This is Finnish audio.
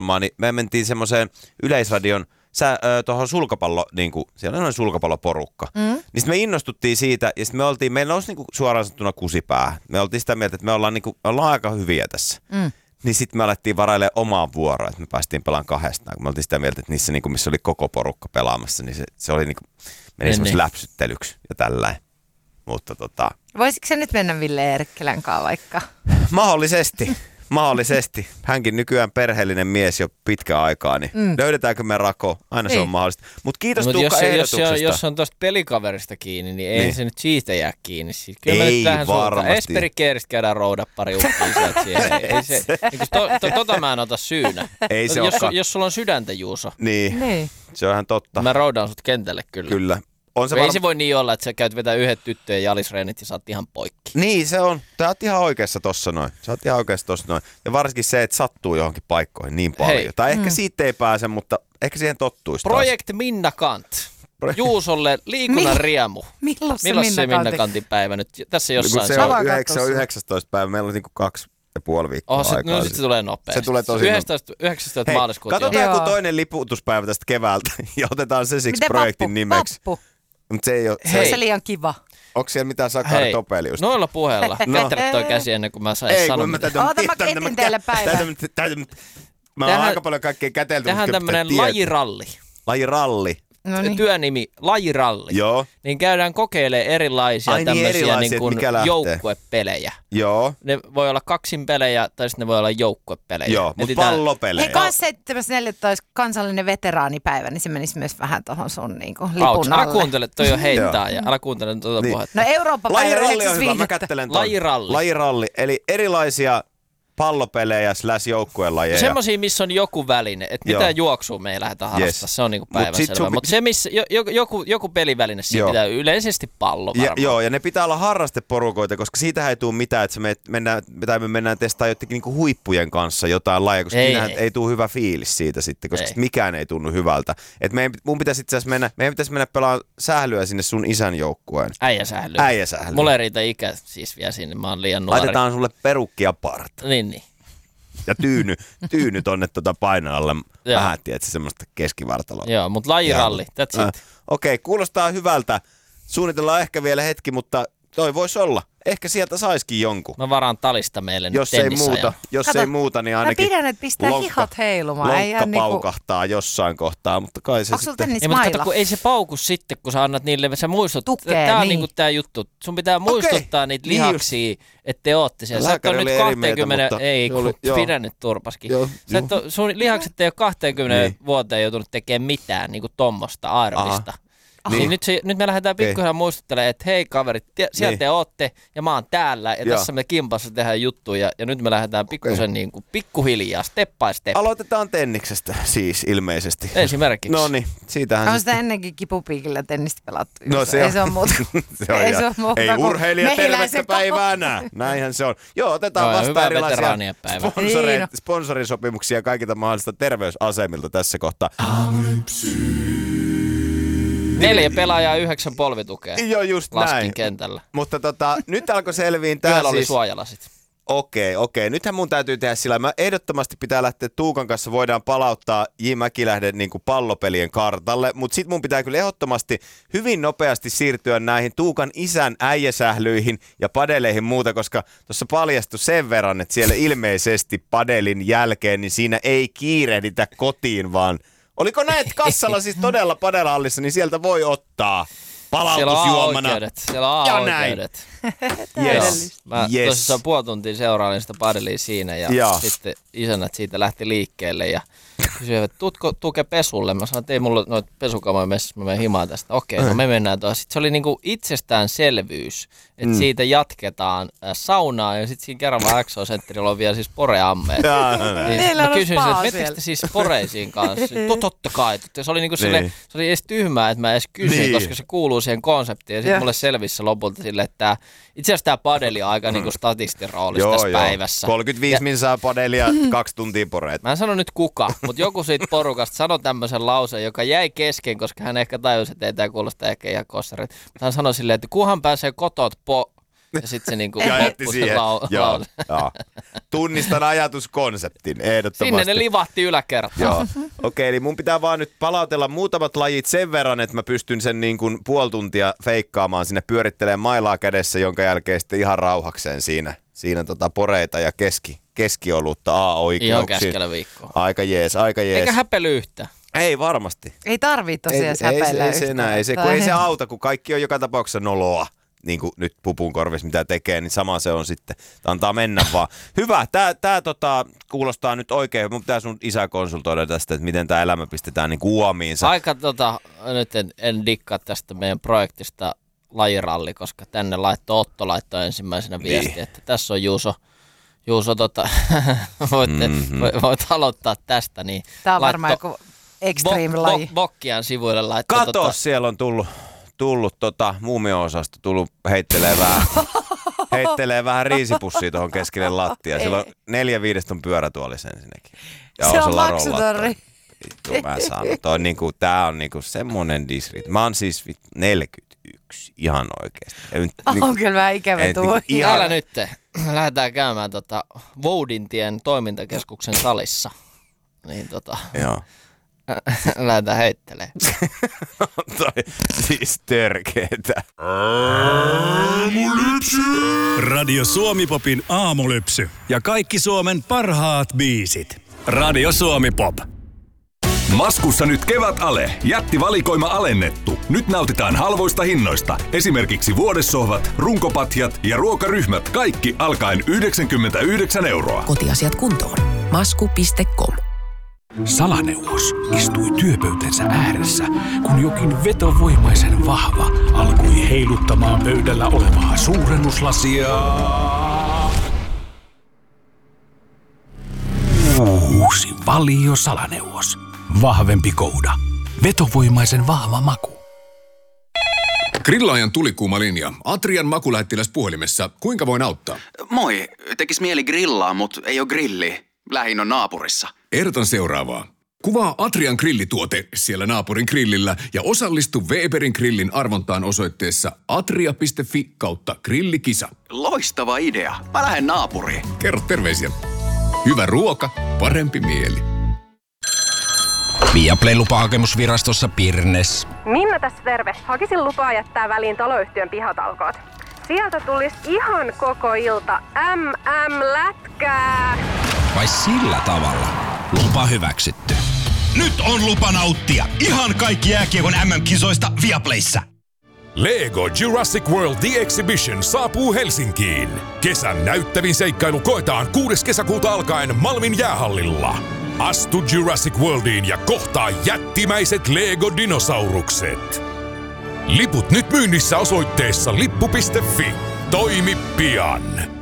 niin me mentiin semmoiseen Yleisradion tuohon sulkapallo, niinku, siellä on sellainen sulkapalloporukka. Niin me innostuttiin siitä ja sitten meillä nousi niinku suoraan sanottuna kusipää. Me oltiin sitä mieltä, että me ollaan aika hyviä tässä. Niin sitten me alettiin varailemaan omaan vuoroon, että me päästiin pelaamaan kahdestaan. Kun me oltiin sitä mieltä, että niissä niinku, missä oli koko porukka pelaamassa, niin se oli niinku, meni semmoisen läpsyttelyksi ja tällainen. Mutta Voisitko se nyt mennä Ville Eerikkelän kanssa vaikka? Mahdollisesti. Hänkin nykyään perheellinen mies jo pitkä aikaa, niin löydetäänkö me rako? Aina se on mahdollista. Mutta kiitos Tuukka ehdotuksesta. Jos on tuosta pelikaverista kiini, niin ei se nyt siitä jää kiinni. Kyllä ei varmasti. Esperi Keeristä käydään rouda pari ukkiin sieltä siihen. Tota mä en ota syynä. Ei se jos sulla on sydäntä, Juuso. Niin. Se on ihan totta. Mä roudaan sut kentälle kyllä. Ei se voi niin olla, että sä käyt vetää yhdet tyttöjen jalisreenit ja sä oot ihan poikki. Niin se on. Sä oot ihan oikeassa tossa noin. Ja varsinkin se, että sattuu johonkin paikkoihin niin paljon. Hei. Tai ehkä siitä ei pääse, mutta ehkä siihen tottuisi taas. Projekt Minna Kant. Juusolle liikunnan riemu. Milloin se Minna Kantin päivä nyt? Tässä jossain. Se on 19. päivä. Meillä on niinku 2,5 viikkoa aikaa. No sit se tulee nopeasti. Se tulee tosi 19. maaliskuuta. Katsotaan joku toinen liputuspäivä tästä keväältä ja otetaan se siksi projektin nimeksi. Pappu? Mut se ei ole. Se on liian kiva. Onko siellä mitään Sakari Topeliusta? Noilla puheella. Pettele toi käsi ennen kuin mä sain sanoa. Oota mä etin teille päivän. Mä oon aika paljon kaikkea kätelty. Tähän tämmönen lajiralli. Lajiralli. Noniin. Työnimi lajiralli. Joo. Niin käydään kokeilemaan erilaisia tämmöisiä niin kuin joukkuepelejä. Joo. Ne voi olla kaksinpelejä tai sitten ne voi olla joukkuepelejä. Joo, mutta pallopelejä. Hei, 27.4. kansallinen veteraanipäivä, niin se menisi myös vähän tuohon sun niinku lipun alle. Älä kuuntele, toi jo heittää ja älä kuuntele tuota puhetta. No Euroopan päivä 9.5. Lajiralli on hyvä, mä kättelen ton. Lajiralli, eli erilaisia pallopelejä / joukkuelajeja. Semmoisia, missä on joku väline, että mitään juoksua me ei lähdetä harrastaa, se on niinku päivänselvä. Mutta se, missä joku peliväline, siinä pitää yleisesti pallo varmaan. Ja ne pitää olla harrasteporukoita, koska siitähän ei tule mitään, että me mennään testaamaan jotenkin niinku huippujen kanssa jotain lajia, koska ei tule hyvä fiilis siitä sitten, koska mikään ei tunnu hyvältä. Et mun pitäisi itse asiassa meidän pitäisi mennä pelaamaan sählyä sinne sun isän joukkueen. Äijäsählyä. Mulla ei riitä ikä siis vielä sinne, mä oon liian nuori. Laitetaan sulle perukki ja parta. Niin. Ja tyyny tonne painoalle vähän, tiedätkö, semmoista keskivartaloa. Joo, mutta lajiralli, that's it. Okei, kuulostaa hyvältä. Suunnitellaan ehkä vielä hetki, mutta toi voisi olla. Ehkä sieltä saisikin jonkun. Mä varaan talista meille nyt Jos ei muuta, niin ainakin mä pidän, että pistää hihat heilumaan. Lonkka paukahtaa jossain kohtaa, mutta kai se sitten. Ei, mutta kato, kun ei se pauku sitten, kun sä annat niille, sä muistut. Tää on niinku tää juttu. Sun pitää muistuttaa niitä lihaksia, että te ootte siellä. Sä et ole nyt 20, pidä nyt turpaskin. Sun lihakset ei ole 20 vuoteen joutunut tekemään mitään niinku tommosta arvista. Niin nyt me lähdetään pikkuhiljaa muistuttelemaan, että hei kaverit, sieltä te ootte ja mä oon täällä ja tässä me kimpassa tehdään juttuja ja nyt me lähdetään pikkuhiljaa, step by step. Aloitetaan tenniksestä siis ilmeisesti. Esimerkiksi. No niin, siitähän on sitä ennenkin kipupiikillä tennistä pelattu. No se ei se ole muuta. Ei urheilija tervettä päivää nää. Näinhän se on. Joo, otetaan vastaan erilaisia sponsorisopimuksia kaikilta mahdollisista terveysasemilta tässä kohtaa. 4 pelaajaa 9 polvitukea. Joo, just laskin näin. Kentällä. Mutta nyt alkoi selviin tää Yhdellä oli siis. suojalasit. Okei. Nythän mun täytyy tehdä sillä. Mä ehdottomasti pitää lähteä Tuukan kanssa, voidaan palauttaa J. Mäkilähden niin kuin pallopelien kartalle, mutta sit mun pitää kyllä ehdottomasti hyvin nopeasti siirtyä näihin Tuukan isän äijäsählyihin ja padeleihin muuta, koska tuossa paljastui sen verran, että siellä ilmeisesti padelin jälkeen, niin siinä ei kiirehditä kotiin, vaan oliko näet kassalla siis todella padelhallissa, niin sieltä voi ottaa palautusjuomana. Siellä on A-oikeudet. Mä tosissaan puoli tuntia seurailin sitä padelia siinä ja sitten isännät siitä lähti liikkeelle ja kysyivät, että tuutko Tuke pesulle? Mä sanoin, että ei mulla noita pesukamoja messissä, mä menen himaan tästä. Okei, no me mennään tuohon. Sitten se oli niinku itsestäänselvyys, että siitä jatketaan saunaan ja sitten siinä Keravalla XO-sentterillä on vielä siis poreammeet. Mä kysyin että mettekö te siis poreisiin kanssa? Totta kai. Se oli niinku se oli edes tyhmää, että mä edes kysyin, koska se kuuluu siihen konseptiin. Ja sitten mulle selvisi lopulta silleen, että itse asiassa tämä padeli on aika niinku statistin roolissa tässä päivässä. 35 minsaa padelia, 2 tuntia poreet. Mä en sano nyt kuka, mutta joku siitä porukasta sanoi tämmöisen lauseen, joka jäi kesken, koska hän ehkä tajusi, että ei tämä kuulosta ehkä ihan kossarit. Mutta hän sanoi silleen, että kunhan pääsee kotot Ja sitten se niinku jätti siihen. Joo. Tunnistan ajatuskonseptin, ehdottomasti. Sinne ne livahti yläkertaan. Joo. Okei, eli mun pitää vaan nyt palautella muutamat lajit sen verran, että mä pystyn sen niin kuin puoli tuntia feikkaamaan sinne pyörittelemään mailaa kädessä, jonka jälkeen sitten ihan rauhakseen siinä poreita ja keskiolutta oikeuksia. Ihan keskellä viikkoa. Aika jees. Eikä häpely yhtään. Ei varmasti. Ei tarvitse tosiaan häpeillä yhtään. Ei se auta, kun kaikki on joka tapauksessa noloa. Niin kuin nyt pupun korvissa, mitä tekee, niin sama se on sitten. Antaa mennä vaan. Hyvä, tää kuulostaa nyt oikein. Mun pitää sun isä konsultoida tästä, että miten tää elämä pistetään niin kuin uomiinsa. Aika nyt en dikkaa tästä meidän projektista lajiralli, koska tänne Otto laittoi ensimmäisenä viesti, että tässä on Juuso voit aloittaa tästä. Niin tää on varmaan joku extreme-laji. Bokkian sivuille laittoi. Kato, siellä on tullut muumio-osasto heittelee vähän riisipussia tuohon keskelle lattia. Siellä on 4/5 on pyörätuolissa ensinnäkin. Ja se on maksutorri. Mä sanon, tää on niinku semmonen disrit. Mä oon siis 41, ihan oikeesti. On kyllä vähän ikävä tuo. Täällä nyt lähdetään käymään Voudintien toimintakeskuksen salissa. Niin joo. Lähdetään heittelemään. Siis törkeetä. Aamulypsy! Radio Suomi-popin aamulypsy. Ja kaikki Suomen parhaat biisit. Radio Suomi-pop. Maskussa nyt kevätale. Jättivalikoima alennettu. Nyt nautitaan halvoista hinnoista. Esimerkiksi vuodessohvat, runkopatjat ja ruokaryhmät. Kaikki alkaen 99 €. Kotiasiat kuntoon. Masku.com. Salaneuvos istui työpöytänsä ääressä, kun jokin vetovoimaisen vahva alkoi heiluttamaan pöydällä olevaa suurennuslasia. Uusi Valio Salaneuvos. Vahvempi kouda. Vetovoimaisen vahva maku. Grillaajan tulikuuma linja. Atrian makulähettiläs puhelimessa. Kuinka voin auttaa? Moi. Tekis mieli grillaa, mut ei oo grilli. Lähin on naapurissa. Ehdotan seuraavaa. Kuvaa Atrian grillituote siellä naapurin grillillä ja osallistu Weberin grillin arvontaan osoitteessa atria.fi/grillikisa. Loistava idea. Mä lähden naapuriin. Kerro terveisiä. Hyvä ruoka, parempi mieli. Viaplay-lupahakemusvirastossa Pirnes. Minna tässä terve. Hakisin lupaa jättää väliin taloyhtiön pihatalkoot. Sieltä tulisi ihan koko ilta lätkää. Vai sillä tavalla? Lupa hyväksytty. Nyt on lupa nauttia ihan kaikki jääkiekon MM-kisoista Viaplayssä. Lego Jurassic World The Exhibition saapuu Helsinkiin. Kesän näyttävin seikkailu koetaan 6. kesäkuuta alkaen Malmin jäähallilla. Astu Jurassic Worldiin ja kohtaa jättimäiset Lego-dinosaurukset. Liput nyt myynnissä osoitteessa lippu.fi. Toimi pian!